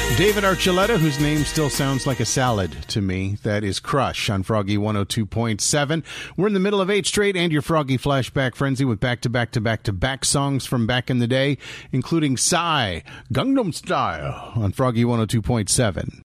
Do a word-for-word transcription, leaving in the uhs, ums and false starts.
David Archuleta, whose name still sounds like a salad to me. That is Crush on Froggy one oh two point seven. We're in the middle of eight straight and your Froggy Flashback Frenzy with back-to-back-to-back-to-back songs from back in the day, including Psy, Gangnam Style on Froggy one oh two point seven.